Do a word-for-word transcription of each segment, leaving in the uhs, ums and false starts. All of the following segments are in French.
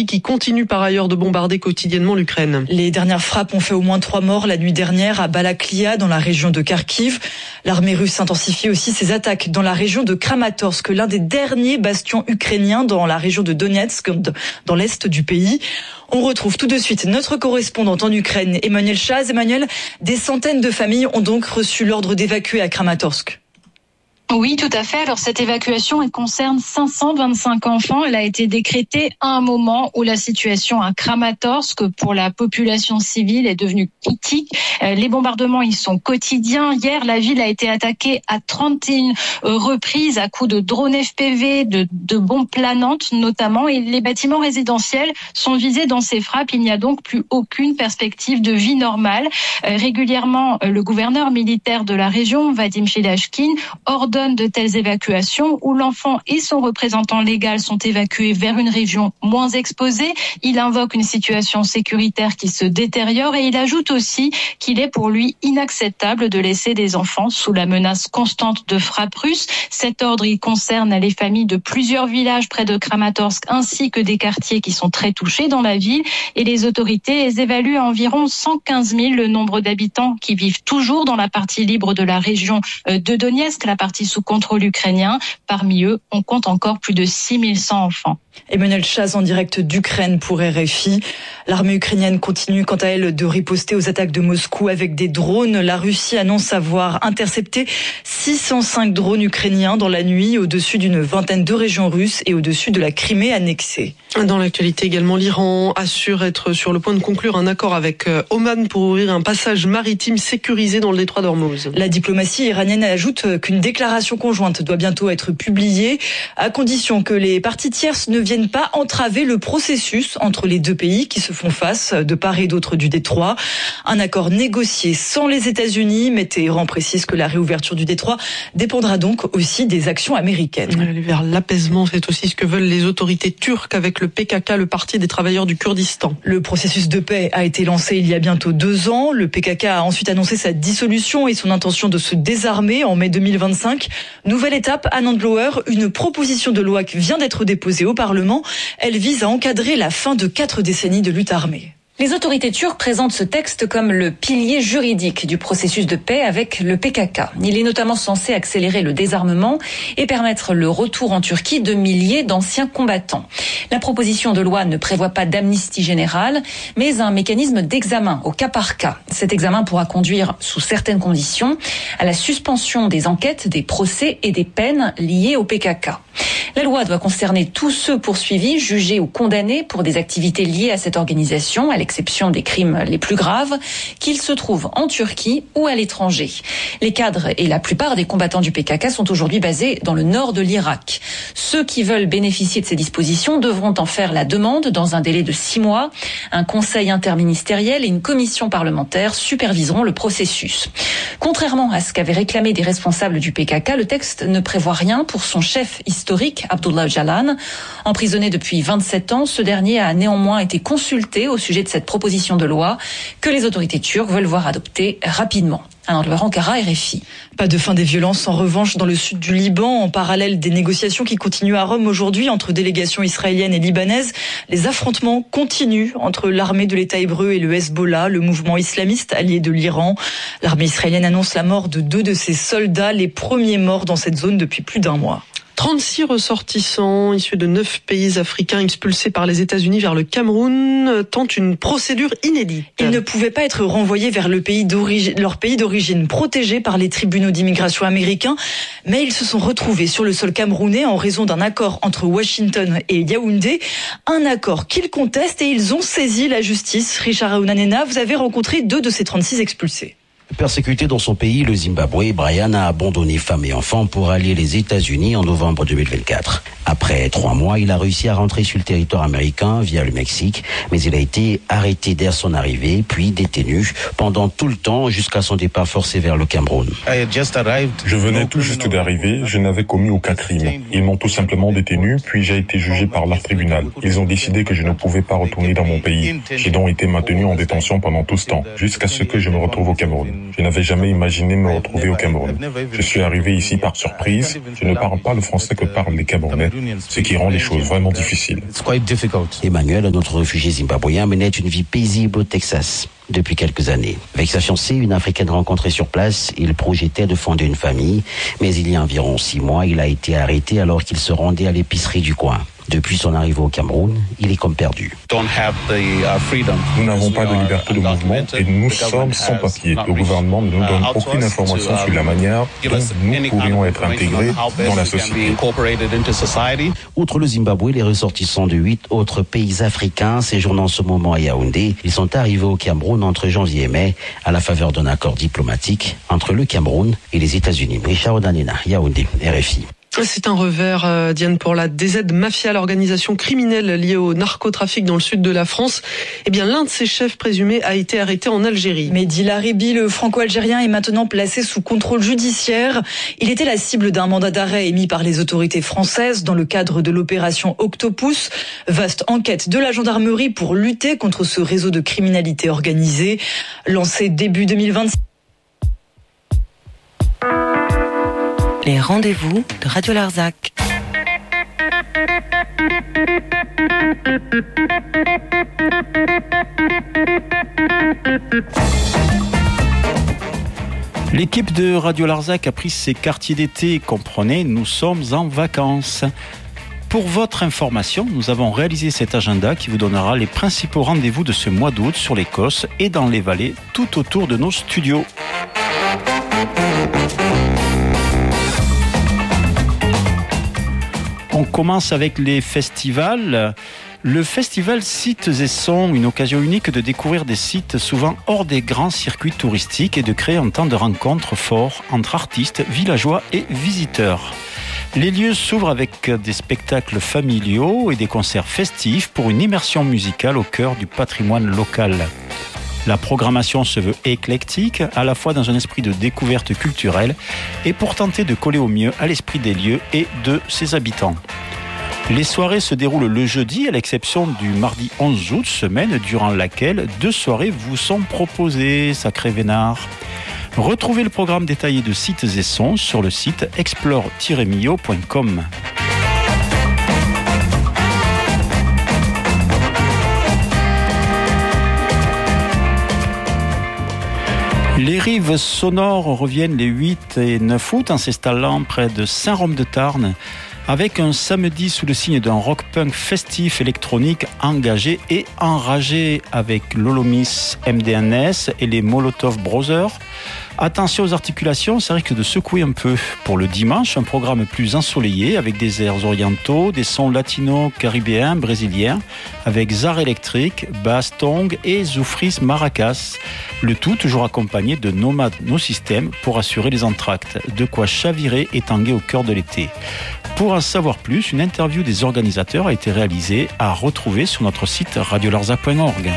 Russie qui continue par ailleurs de bombarder quotidiennement l'Ukraine. Les dernières frappes ont fait au moins trois morts la nuit dernière à Balaklia dans la région de Kharkiv. L'armée russe intensifie aussi ses attaques dans la région de Kramatorsk, l'un des derniers bastions ukrainiens dans la région de Donetsk, dans l'est du pays. On retrouve tout de suite notre correspondante en Ukraine, Emmanuel Chaz. Emmanuel, des centaines de familles ont donc reçu l'ordre d'évacuer à Kramatorsk. Oui, tout à fait. Alors, cette évacuation, elle concerne cinq cent vingt-cinq enfants. Elle a été décrétée à un moment où la situation à Kramatorsk pour la population civile est devenue critique. Les bombardements, ils sont quotidiens. Hier, la ville a été attaquée à trente et une reprises à coups de drones F P V, de, de bombes planantes notamment. Et les bâtiments résidentiels sont visés dans ces frappes. Il n'y a donc plus aucune perspective de vie normale. Euh, régulièrement, le gouverneur militaire de la région, Vadim Shilashkin, ordonne de telles évacuations où l'enfant et son représentant légal sont évacués vers une région moins exposée. Il invoque une situation sécuritaire qui se détériore et il ajoute aussi qu'il est pour lui inacceptable de laisser des enfants sous la menace constante de frappes russes. Cet ordre, il concerne les familles de plusieurs villages près de Kramatorsk ainsi que des quartiers qui sont très touchés dans la ville et les autorités les évaluent à environ cent quinze mille le nombre d'habitants qui vivent toujours dans la partie libre de la région de Donetsk, la partie sous contrôle ukrainien. Parmi eux, on compte encore plus de six mille cent enfants. Emmanuel Chaz en direct d'Ukraine pour R F I. L'armée ukrainienne continue quant à elle de riposter aux attaques de Moscou avec des drones. La Russie annonce avoir intercepté six cent cinq drones ukrainiens dans la nuit au-dessus d'une vingtaine de régions russes et au-dessus de la Crimée annexée. Dans l'actualité également, l'Iran assure être sur le point de conclure un accord avec Oman pour ouvrir un passage maritime sécurisé dans le détroit d'Ormuz. La diplomatie iranienne ajoute qu'une déclaration conjointe doit bientôt être publiée à condition que les parties tierces ne viennent pas entraver le processus entre les deux pays qui se font face de part et d'autre du détroit. Un accord négocié sans les États-Unis, mais Téhéran précise que la réouverture du détroit dépendra donc aussi des actions américaines. Aller vers l'apaisement, c'est aussi ce que veulent les autorités turques avec le P K K, le Parti des travailleurs du Kurdistan. Le processus de paix a été lancé il y a bientôt deux ans. Le P K K a ensuite annoncé sa dissolution et son intention de se désarmer en mai deux mille vingt-cinq. Nouvelle étape, Anand Blower, une proposition de loi qui vient d'être déposée au Parlement. Elle vise à encadrer la fin de quatre décennies de lutte armée. Les autorités turques présentent ce texte comme le pilier juridique du processus de paix avec le P K K. Il est notamment censé accélérer le désarmement et permettre le retour en Turquie de milliers d'anciens combattants. La proposition de loi ne prévoit pas d'amnistie générale, mais un mécanisme d'examen au cas par cas. Cet examen pourra conduire, sous certaines conditions, à la suspension des enquêtes, des procès et des peines liées au P K K. La loi doit concerner tous ceux poursuivis, jugés ou condamnés pour des activités liées à cette organisation, à l'exception des crimes les plus graves, qu'ils se trouvent en Turquie ou à l'étranger. Les cadres et la plupart des combattants du P K K sont aujourd'hui basés dans le nord de l'Irak. Ceux qui veulent bénéficier de ces dispositions devront en faire la demande dans un délai de six mois. Un conseil interministériel et une commission parlementaire superviseront le processus. Contrairement à ce qu'avaient réclamé des responsables du P K K, le texte ne prévoit rien pour son chef historique, Abdullah Öcalan. Emprisonné depuis vingt-sept ans, ce dernier a néanmoins été consulté au sujet de cette proposition de loi que les autorités turques veulent voir adopter rapidement. Alors, Ankara, R F I. Pas de fin des violences, en revanche, dans le sud du Liban, en parallèle des négociations qui continuent à Rome aujourd'hui entre délégations israéliennes et libanaises. Les affrontements continuent entre l'armée de l'État hébreu et le Hezbollah, le mouvement islamiste allié de l'Iran. L'armée israélienne annonce la mort de deux de ses soldats, les premiers morts dans cette zone depuis plus d'un mois. trente-six ressortissants issus de neuf pays africains expulsés par les États-Unis vers le Cameroun tentent une procédure inédite. Ils ne pouvaient pas être renvoyés vers le pays d'origine, leur pays d'origine, protégé par les tribunaux d'immigration américains, mais ils se sont retrouvés sur le sol camerounais en raison d'un accord entre Washington et Yaoundé, un accord qu'ils contestent et ils ont saisi la justice. Richard Aounanena, vous avez rencontré deux de ces trente-six expulsés. Persécuté dans son pays, le Zimbabwe, Brian a abandonné femme et enfants pour allier les États-Unis en novembre deux mille vingt-quatre. Après trois mois, il a réussi à rentrer sur le territoire américain via le Mexique, mais il a été arrêté dès son arrivée, puis détenu pendant tout le temps jusqu'à son départ forcé vers le Cameroun. Je venais tout juste d'arriver, je n'avais commis aucun crime. Ils m'ont tout simplement détenu, puis j'ai été jugé par leur tribunal. Ils ont décidé que je ne pouvais pas retourner dans mon pays. J'ai donc été maintenu en détention pendant tout ce temps, jusqu'à ce que je me retrouve au Cameroun. Je n'avais jamais imaginé me retrouver au Cameroun. Je suis arrivé ici par surprise. Je ne parle pas le français que parlent les Camerounais, ce qui rend les choses vraiment difficiles. Emmanuel, notre réfugié zimbabwéen, menait une vie paisible au Texas depuis quelques années. Avec sa fiancée, une Africaine rencontrée sur place, il projetait de fonder une famille, mais il y a environ six mois, il a été arrêté alors qu'il se rendait à l'épicerie du coin. Depuis son arrivée au Cameroun, il est comme perdu. Nous n'avons pas de liberté de mouvement et nous sommes sans papier. Le gouvernement ne nous donne aucune information sur la manière dont nous pourrions être intégrés dans la société. Outre le Zimbabwe, les ressortissants de huit autres pays africains séjournant en ce moment à Yaoundé, ils sont arrivés au Cameroun entre janvier et mai à la faveur d'un accord diplomatique entre le Cameroun et les États-Unis. Richard Odanena, Yaoundé, R F I. C'est un revers, euh, Diane, pour la D Z Mafia, l'organisation criminelle liée au narcotrafic dans le sud de la France. Eh bien, l'un de ses chefs présumés a été arrêté en Algérie. Mehdi Laribi, le franco-algérien, est maintenant placé sous contrôle judiciaire. Il était la cible d'un mandat d'arrêt émis par les autorités françaises dans le cadre de l'opération Octopus. Vaste enquête de la gendarmerie pour lutter contre ce réseau de criminalité organisée. Lancé début deux mille vingt-six. Les rendez-vous de Radio Larzac. L'équipe de Radio Larzac a pris ses quartiers d'été. Comprenez, nous sommes en vacances. Pour votre information, nous avons réalisé cet agenda qui vous donnera les principaux rendez-vous de ce mois d'août sur l'Écosse et dans les vallées tout autour de nos studios. On commence avec les festivals. Le festival Sites et Sons, une occasion unique de découvrir des sites souvent hors des grands circuits touristiques et de créer un temps de rencontre fort entre artistes, villageois et visiteurs. Les lieux s'ouvrent avec des spectacles familiaux et des concerts festifs pour une immersion musicale au cœur du patrimoine local. La programmation se veut éclectique, à la fois dans un esprit de découverte culturelle et pour tenter de coller au mieux à l'esprit des lieux et de ses habitants. Les soirées se déroulent le jeudi, à l'exception du mardi onze août, semaine durant laquelle deux soirées vous sont proposées, sacré vénard. Retrouvez le programme détaillé de Sites et Sons sur le site explore tiret mio point com. Les rives sonores reviennent les huit et neuf août en s'installant près de Saint-Rome-de-Tarn avec un samedi sous le signe d'un rock-punk festif électronique engagé et enragé avec l'Olomis M D N S et les Molotov Brothers. Attention aux articulations, ça risque de secouer un peu. Pour le dimanche, un programme plus ensoleillé avec des airs orientaux, des sons latinos, caribéens, brésiliens, avec Zar électrique, basse tong et zoufris maracas. Le tout toujours accompagné de Nomad No System pour assurer les entractes. De quoi chavirer et tanguer au cœur de l'été. Pour en savoir plus, une interview des organisateurs a été réalisée à retrouver sur notre site radio larzac point org.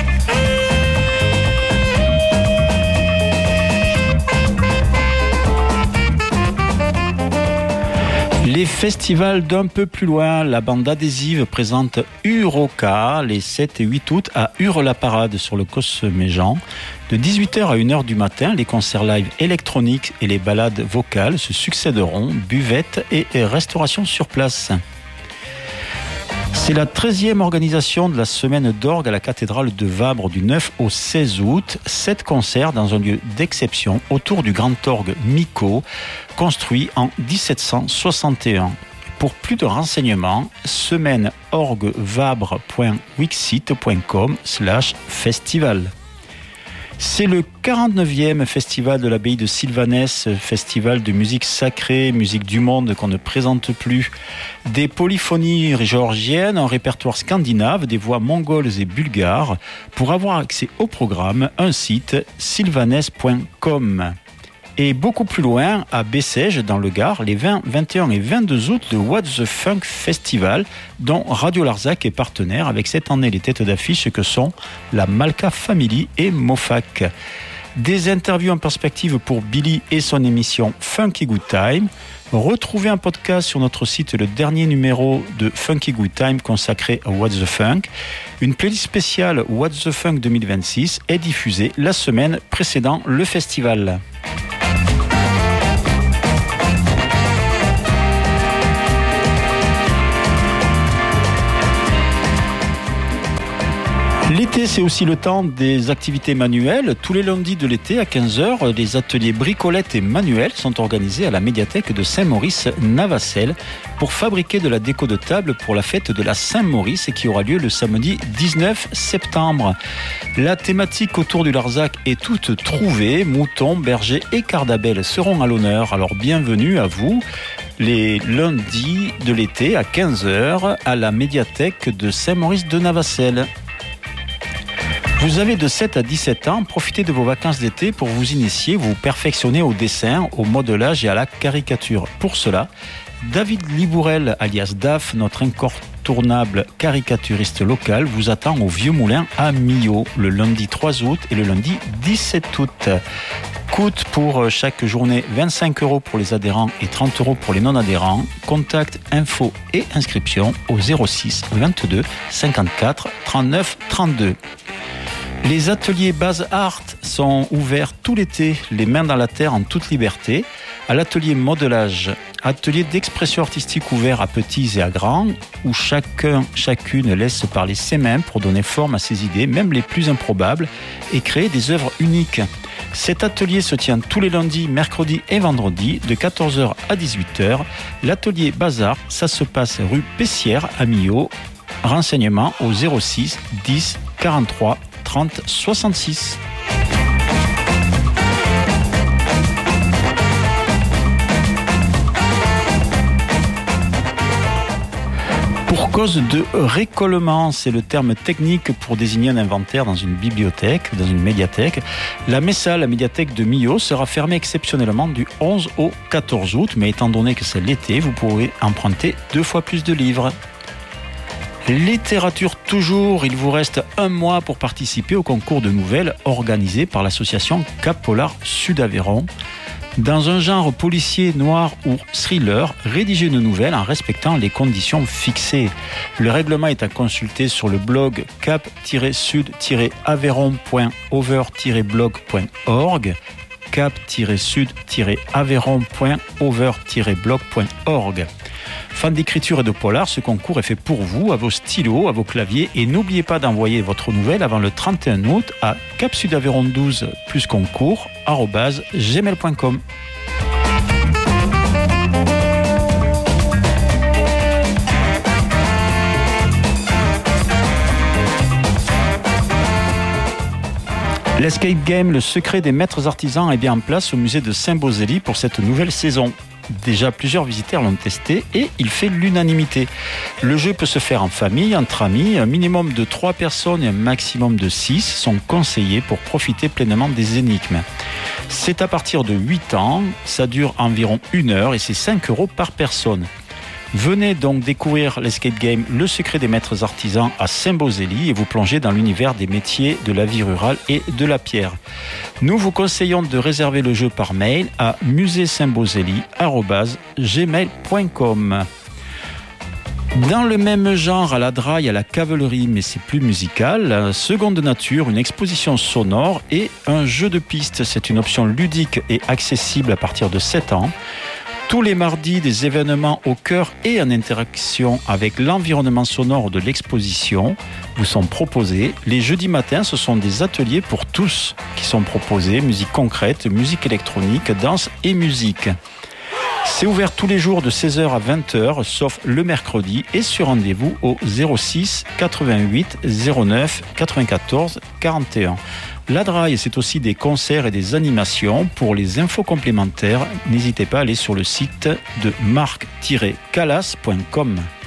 Les festivals d'un peu plus loin, la bande adhésive présente Uroka les sept et huit août à Hurle-la-Parade sur le Cosméjean. De dix-huit heures à une heure du matin, les concerts live électroniques et les balades vocales se succéderont, buvettes et restauration sur place. C'est la treizième organisation de la semaine d'orgue à la cathédrale de Vabre du neuf au seize août. Sept concerts dans un lieu d'exception autour du grand orgue Miko, construit en dix-sept cent soixante et un. Pour plus de renseignements, semaine orgue vabre point wixsite point com slash festival. C'est le quarante-neuvième festival de l'abbaye de Sylvanès, festival de musique sacrée, musique du monde qu'on ne présente plus. Des polyphonies géorgiennes, un répertoire scandinave, des voix mongoles et bulgares. Pour avoir accès au programme, un site sylvanès point com. Et beaucoup plus loin, à Bessèges, dans le Gard, les vingt, vingt et un et vingt-deux août, le What the Funk Festival, dont Radio Larzac est partenaire avec cette année les têtes d'affiche que sont la Malka Family et Mofac. Des interviews en perspective pour Billy et son émission Funky Good Time, Retrouvez un podcast sur notre site, le dernier numéro de Funky Good Time consacré à What's the Funk. Une playlist spéciale What's the Funk deux mille vingt-six est diffusée la semaine précédant le festival. L'été, c'est aussi le temps des activités manuelles. Tous les lundis de l'été, à quinze heures, les ateliers bricolette et manuels sont organisés à la médiathèque de Saint-Maurice-Navacelles pour fabriquer de la déco de table pour la fête de la Saint-Maurice qui aura lieu le samedi dix-neuf septembre. La thématique autour du Larzac est toute trouvée. Moutons, bergers et cardabelles seront à l'honneur. Alors bienvenue à vous les lundis de l'été à quinze heures à la médiathèque de Saint-Maurice-de-Navacelles. Vous avez de sept à dix-sept ans, profitez de vos vacances d'été pour vous initier, vous perfectionner au dessin, au modelage et à la caricature. Pour cela, David Libourel, alias Daf, notre incontournable caricaturiste local, vous attend au Vieux Moulin à Millau, le lundi trois août et le lundi dix-sept août. Coût pour chaque journée vingt-cinq euros pour les adhérents et trente euros pour les non-adhérents. Contact, info et inscription au zéro six vingt-deux cinquante-quatre trente-neuf trente-deux. Les ateliers Base Art sont ouverts tout l'été, les mains dans la terre en toute liberté. À l'atelier modelage, atelier d'expression artistique ouvert à petits et à grands, où chacun, chacune laisse parler ses mains pour donner forme à ses idées, même les plus improbables, et créer des œuvres uniques. Cet atelier se tient tous les lundis, mercredis et vendredis, de quatorze heures à dix-huit heures. L'atelier Base Art, ça se passe rue Pessière à Millau. Renseignements au zéro six dix quarante-trois trente soixante-six. Pour cause de récollement, c'est le terme technique pour désigner un inventaire dans une bibliothèque, dans une médiathèque. La Messa, la médiathèque de Millau, sera fermée exceptionnellement du onze au quatorze août, mais étant donné que c'est l'été, vous pourrez emprunter deux fois plus de livres. Littérature toujours, il vous reste un mois pour participer au concours de nouvelles organisé par l'association Cap Polar Sud-Aveyron. Dans un genre policier, noir ou thriller, rédigez une nouvelle en respectant les conditions fixées. Le règlement est à consulter sur le blog cap tiret sud tiret aveyron point over tiret blog point org cap tiret sud tiret aveyron point over tiret blog point org. Fan d'écriture et de polar, ce concours est fait pour vous, à vos stylos, à vos claviers, et n'oubliez pas d'envoyer votre nouvelle avant le trente et un août à capsudaveyron douze plus concours arobase gmail point com. L'escape game, le secret des maîtres artisans, est bien en place au musée de Saint-Beauzély pour cette nouvelle saison. Déjà, plusieurs visiteurs l'ont testé et il fait l'unanimité. Le jeu peut se faire en famille, entre amis. Un minimum de trois personnes et un maximum de six sont conseillés pour profiter pleinement des énigmes. C'est à partir de huit ans, ça dure environ une heure et c'est cinq euros par personne. Venez donc découvrir l'escape game Le secret des maîtres artisans à Saint-Beauzély et vous plonger dans l'univers des métiers de la vie rurale et de la pierre. Nous vous conseillons de réserver le jeu par mail à musée saint beauzély arobase gmail point com. Dans le même genre, à la Draille, à la Cavalerie, mais c'est plus musical, Seconde Nature, une exposition sonore et un jeu de piste. C'est une option ludique et accessible à partir de sept ans. Tous les mardis, des événements au cœur et en interaction avec l'environnement sonore de l'exposition vous sont proposés. Les jeudis matins, ce sont des ateliers pour tous qui sont proposés. Musique concrète, musique électronique, danse et musique. C'est ouvert tous les jours de seize heures à vingt heures, sauf le mercredi, et sur rendez-vous au zéro six quatre-vingt-huit zéro neuf quatre-vingt-quatorze quarante et un. La Draille, c'est aussi des concerts et des animations. Pour les infos complémentaires, n'hésitez pas à aller sur le site de marc tiret calas point com.